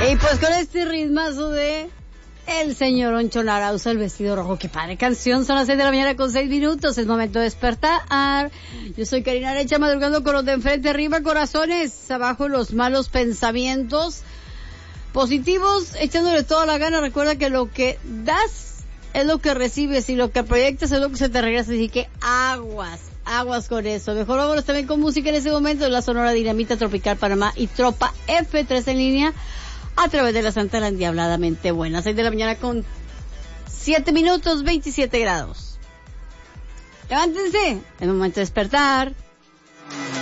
Y pues con este ritmazo de el señor Oncho Lara usa el vestido rojo. Qué padre canción. Son las 6 de la mañana con 6 minutos. Es momento de despertar. Yo soy Karina Arecha, madrugando con los de enfrente. Arriba, corazones. Abajo, los malos pensamientos. Positivos, echándole toda la gana. Recuerda que lo que das es lo que recibes y lo que proyectas es lo que se te regresa. Así que aguas con eso. Mejor vámonos también con música en ese momento. La Sonora Dinamita, Tropical Panamá y Tropa F3 en línea a través de la Santa la Endiabladamente Buena. 6 de la mañana con 7 minutos, 27 grados. Levántense, es momento de despertar.